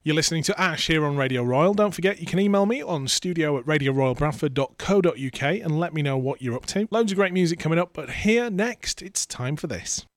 You're listening to Ash here on Radio Royal. Don't forget you can email me on studio@radioroyalbradford.co.uk and let me know what you're up to. Loads of great music coming up, but here next, it's time for this.